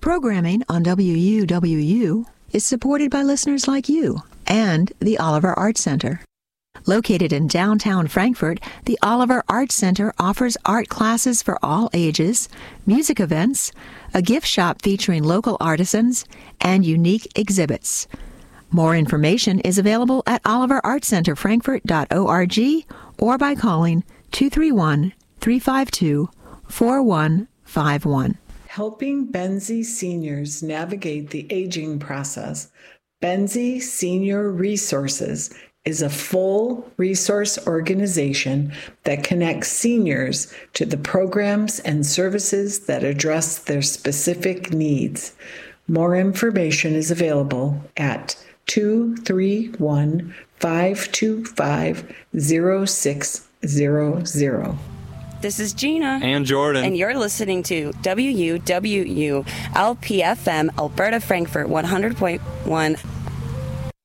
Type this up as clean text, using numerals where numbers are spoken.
Programming on WUWU is supported by listeners like you and the Oliver Arts Center. Located in downtown Frankfort, the Oliver Arts Center offers art classes for all ages, music events, a gift shop featuring local artisans, and unique exhibits. More information is available at oliverartscenterfrankfurt.org or by calling 231-352-4151. Helping Benzie seniors navigate the aging process, Benzie Senior Resources is a full resource organization that connects seniors to the programs and services that address their specific needs. More information is available at 231-525-0600. This is Gina. And Jordan. And you're listening to WUWU LPFM Alberta Frankfurt 100.1